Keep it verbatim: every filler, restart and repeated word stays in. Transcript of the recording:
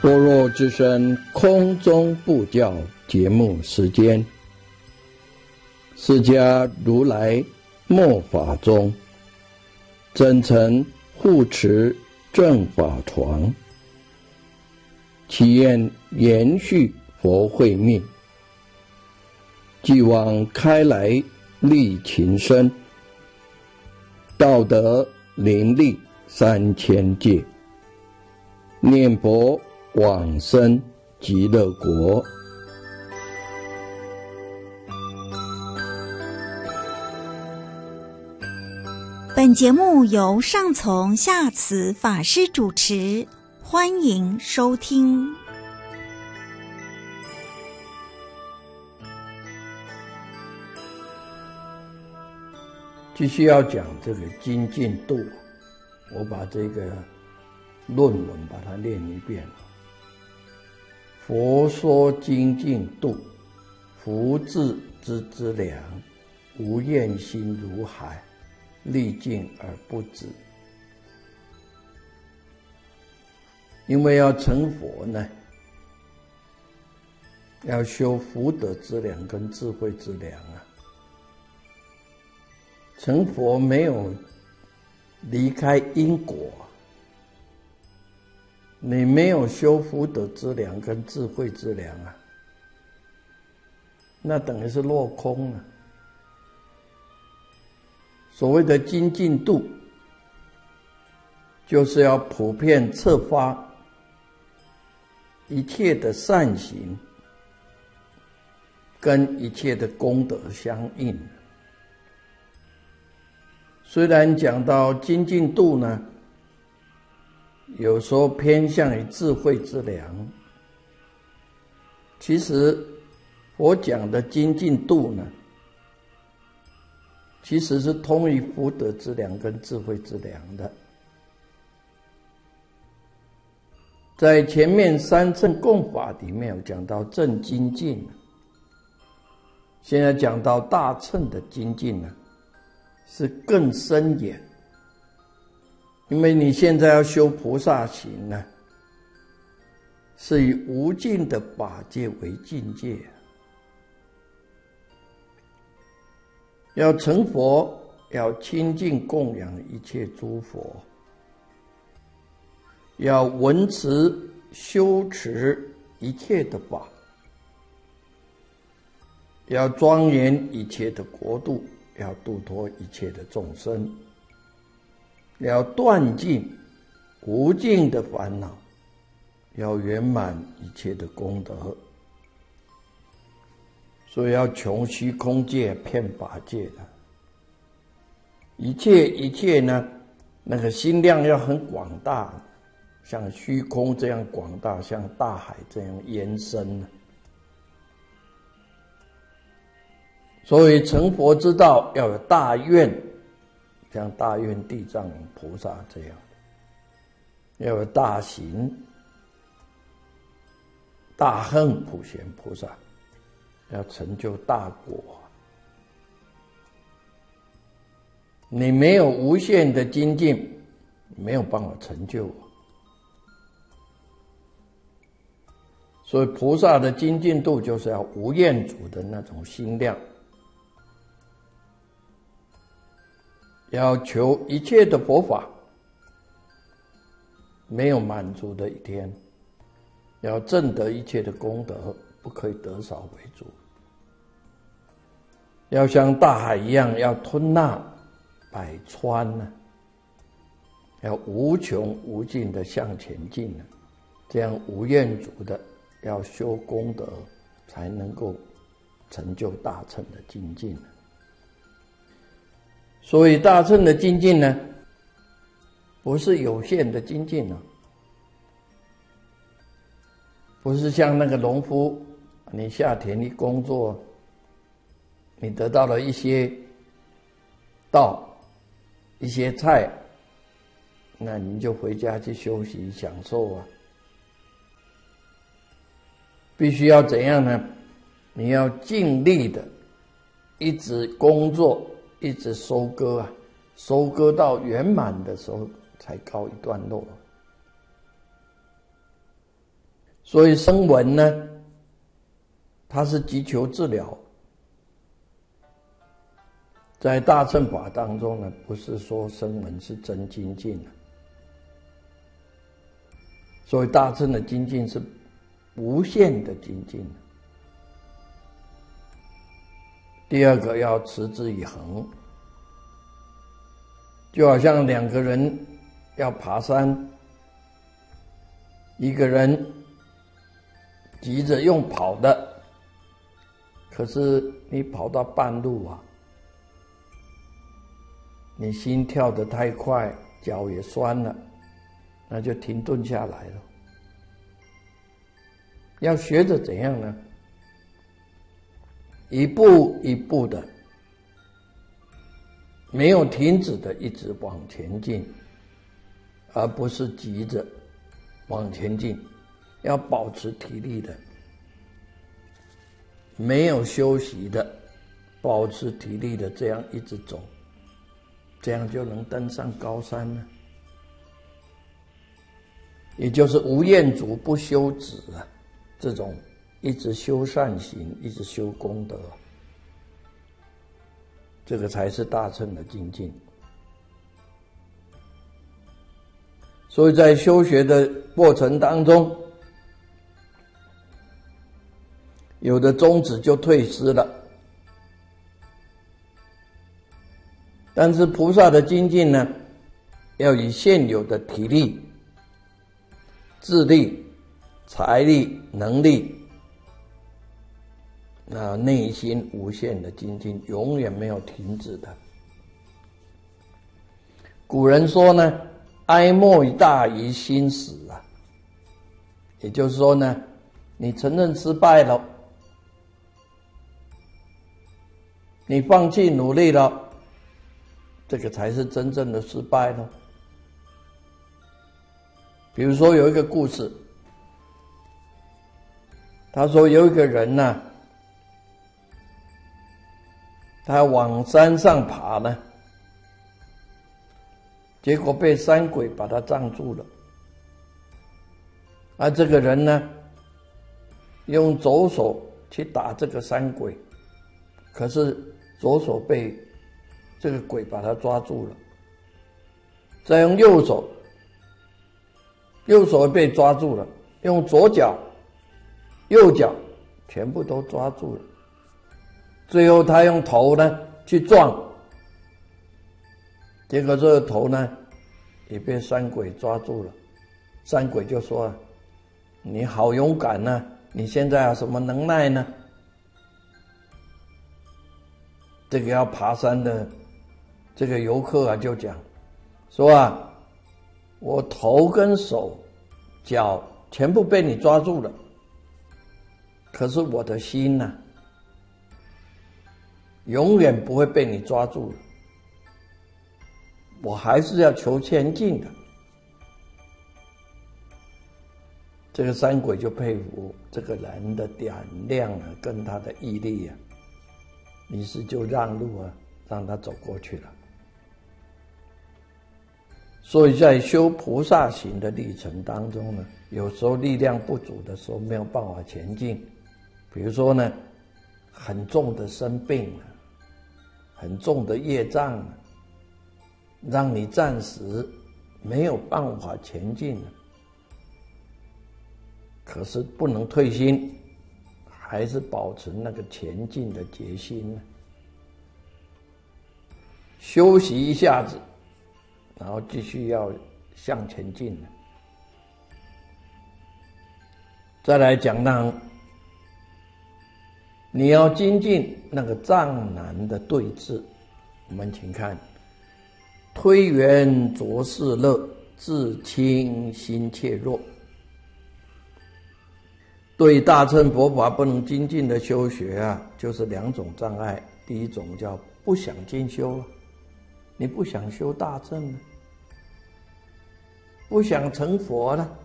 般若之声空中布教节目时间，释迦如来末法中，真诚护持正法床，祈愿延续佛慧命，继往开来利勤身，道德林立三千界，念佛往生极乐国。 本节目由上从下慈法师主持，欢迎收听。 继续要讲这个精进度，我把这个论文把它念一遍。佛说精进度，福智之资粮，无厌心如海，历尽而不止。因为要成佛呢，要修福德之粮跟智慧之粮啊。成佛没有离开因果，你没有修福德之粮跟智慧之粮啊，那等于是落空了。所谓的精进度，就是要普遍策发一切的善行跟一切的功德相应。虽然讲到精进度呢，有时候偏向于智慧之粮，其实我讲的精进度呢，其实是通于福德之粮跟智慧之粮的。在前面三乘共法里面有讲到正精进，现在讲到大乘的精进呢，是更深远。因为你现在要修菩萨行呢，是以无尽的法界为境界。要成佛，要亲近供养一切诸佛，要闻持修持一切的法，要庄严一切的国度，要度脱一切的众生，要断尽无尽的烦恼，要圆满一切的功德。所以要穷虚空界遍法界的一切一切呢，那个心量要很广大，像虚空这样广大，像大海这样延伸。所以成佛之道要有大愿，像大愿地藏菩萨这样，要有大行，大恨普贤菩萨要成就大果。你没有无限的精进，没有办法成就。所以菩萨的精进度就是要无厌足的那种心量，要求一切的佛法没有满足的一天，要证得一切的功德，不可以得少为主，要像大海一样，要吞纳百川呢、啊，要无穷无尽的向前进呢、啊，这样无厌足的要修功德，才能够成就大乘的精进。所以大乘的精进呢，不是有限的精进啊，不是像那个农夫，你下田里工作，你得到了一些稻、一些菜，那你就回家去休息享受啊。必须要怎样呢？你要尽力的一直工作，一直收割啊，收割到圆满的时候才告一段落。 所以声闻呢，它是急求治疗。在大乘法当中呢，不是说声闻是真精进的，所以大乘的精进是无限的精进。第二个要持之以恒，就好像两个人要爬山，一个人急着用跑的，可是你跑到半路啊，你心跳得太快，脚也酸了，那就停顿下来了。要学着怎样呢？一步一步的，没有停止的一直往前进，而不是急着往前进，要保持体力的，没有休息的，保持体力的，这样一直走，这样就能登上高山了。也就是无厌足不休止啊，这种一直修善行，一直修功德，这个才是大乘的精进。所以在修学的过程当中，有的宗旨就退失了。但是菩萨的精进呢，要以现有的体力、智力、财力、能力，那内心无限的精进，永远没有停止的。古人说呢，哀莫大于心死啊，也就是说呢，你承认失败了，你放弃努力了，这个才是真正的失败了。比如说有一个故事，他说有一个人呢、啊，他往山上爬呢，结果被山鬼把他障住了。而这个人呢，用左手去打这个山鬼，可是左手被这个鬼把他抓住了，再用右手，右手被抓住了，用左脚、右脚全部都抓住了。最后他用头呢去撞，结果这个头呢也被山鬼抓住了。山鬼就说：你好勇敢啊，你现在有什么能耐呢？这个要爬山的这个游客啊就讲说啊，我头跟手脚全部被你抓住了，可是我的心呢、啊永远不会被你抓住了，我还是要求前进的。这个山鬼就佩服这个人的胆量啊，跟他的毅力啊，于是就让路啊，让他走过去了。所以在修菩萨行的历程当中呢，有时候力量不足的时候没有办法前进，比如说呢，很重的生病了，很重的业障了，让你暂时没有办法前进了。可是不能退心，还是保持那个前进的决心呢。休息一下子，然后继续要向前进了。再来讲呢，你要精进那个障难的对治，我们请看：推圆着世乐，自轻心怯弱。对大乘佛法不能精进的修学啊，就是两种障碍。第一种叫不想进修，你不想修大乘了，不想成佛了，